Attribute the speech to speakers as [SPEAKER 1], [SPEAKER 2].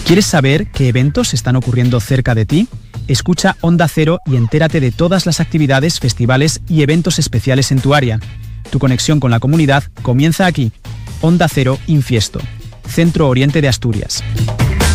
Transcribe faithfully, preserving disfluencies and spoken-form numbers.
[SPEAKER 1] ¿Quieres saber qué eventos están ocurriendo cerca de ti? Escucha Onda Cero y entérate de todas las actividades, festivales y eventos especiales en tu área. Tu conexión con la comunidad comienza aquí. Onda Cero Infiesto, Centro Oriente de Asturias.